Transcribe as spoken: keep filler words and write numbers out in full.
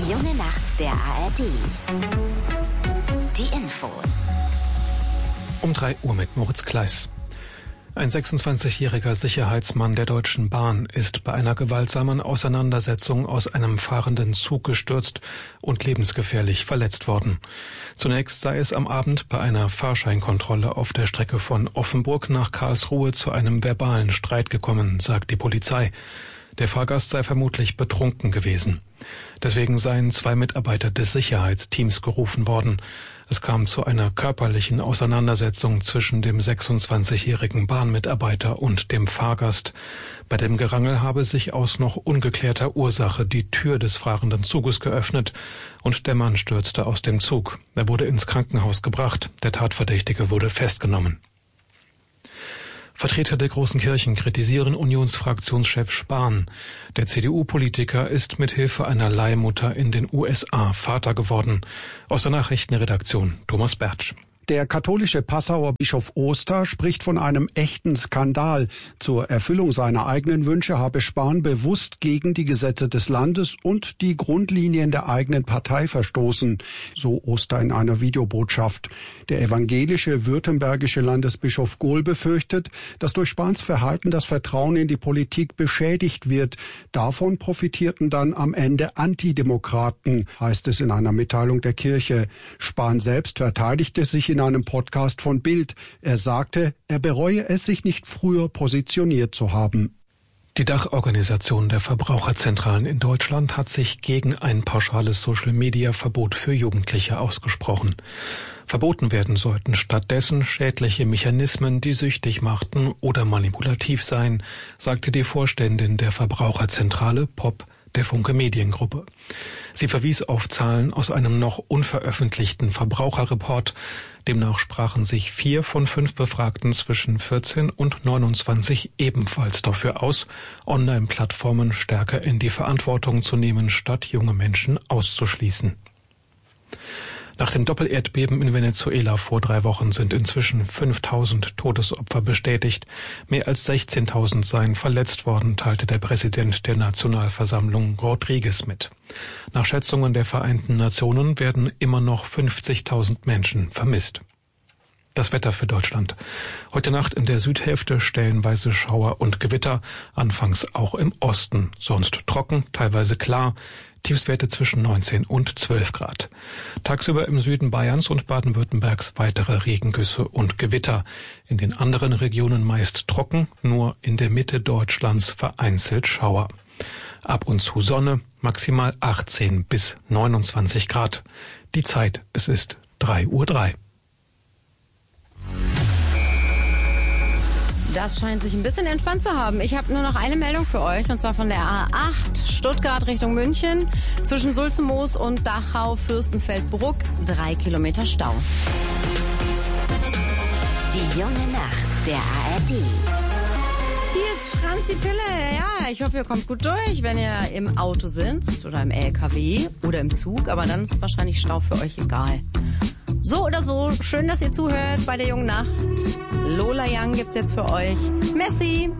Die junge Nacht der A R D. Die Infos. Um drei Uhr mit Moritz Kleiss. Ein sechsundzwanzigjähriger Sicherheitsmann der Deutschen Bahn ist bei einer gewaltsamen Auseinandersetzung aus einem fahrenden Zug gestürzt und lebensgefährlich verletzt worden. Zunächst sei es am Abend bei einer Fahrscheinkontrolle auf der Strecke von Offenburg nach Karlsruhe zu einem verbalen Streit gekommen, sagt die Polizei. Der Fahrgast sei vermutlich betrunken gewesen. Deswegen seien zwei Mitarbeiter des Sicherheitsteams gerufen worden. Es kam zu einer körperlichen Auseinandersetzung zwischen dem sechsundzwanzigjährigen Bahnmitarbeiter und dem Fahrgast. Bei dem Gerangel habe sich aus noch ungeklärter Ursache die Tür des fahrenden Zuges geöffnet und der Mann stürzte aus dem Zug. Er wurde ins Krankenhaus gebracht. Der Tatverdächtige wurde festgenommen. Vertreter der großen Kirchen kritisieren Unionsfraktionschef Spahn. Der C D U-Politiker ist mit Hilfe einer Leihmutter in den U S A Vater geworden. Aus der Nachrichtenredaktion Thomas Bertsch. Der katholische Passauer Bischof Oster spricht von einem echten Skandal. Zur Erfüllung seiner eigenen Wünsche habe Spahn bewusst gegen die Gesetze des Landes und die Grundlinien der eigenen Partei verstoßen, so Oster in einer Videobotschaft. Der evangelische württembergische Landesbischof Gohl befürchtet, dass durch Spahns Verhalten das Vertrauen in die Politik beschädigt wird. Davon profitierten dann am Ende Antidemokraten, heißt es in einer Mitteilung der Kirche. Spahn selbst verteidigte sich in In einem Podcast von Bild. Er sagte, er bereue es, sich nicht früher positioniert zu haben. Die Dachorganisation der Verbraucherzentralen in Deutschland hat sich gegen ein pauschales Social-Media-Verbot für Jugendliche ausgesprochen. Verboten werden sollten stattdessen schädliche Mechanismen, die süchtig machten oder manipulativ seien, sagte die Vorständin der Verbraucherzentrale P O P der Funke Mediengruppe. Sie verwies auf Zahlen aus einem noch unveröffentlichten Verbraucherreport. Demnach sprachen sich vier von fünf Befragten zwischen vierzehn und neunundzwanzig ebenfalls dafür aus, Online-Plattformen stärker in die Verantwortung zu nehmen, statt junge Menschen auszuschließen. Nach dem Doppelerdbeben in Venezuela vor drei Wochen sind inzwischen fünftausend Todesopfer bestätigt. Mehr als sechzehntausend seien verletzt worden, teilte der Präsident der Nationalversammlung Rodriguez mit. Nach Schätzungen der Vereinten Nationen werden immer noch fünfzigtausend Menschen vermisst. Das Wetter für Deutschland. Heute Nacht in der Südhälfte stellenweise Schauer und Gewitter, anfangs auch im Osten. Sonst trocken, teilweise klar. Tiefstwerte zwischen neunzehn und zwölf Grad. Tagsüber im Süden Bayerns und Baden-Württembergs weitere Regengüsse und Gewitter. In den anderen Regionen meist trocken, nur in der Mitte Deutschlands vereinzelt Schauer. Ab und zu Sonne, maximal achtzehn bis neunundzwanzig Grad. Die Zeit, es ist drei Uhr drei. Das scheint sich ein bisschen entspannt zu haben. Ich habe nur noch eine Meldung für euch, und zwar von der A acht, Stuttgart Richtung München, zwischen Sulzemoos und Dachau-Fürstenfeldbruck, drei Kilometer Stau. Die junge Nacht der A R D. Hier ist Franzi Pille. Ja, ich hoffe, ihr kommt gut durch, wenn ihr im Auto sitzt oder im L K W oder im Zug, aber dann ist wahrscheinlich Stau für euch egal. So oder so, schön, dass ihr zuhört bei der jungen Nacht. Lola Young gibt's jetzt für euch. Messi!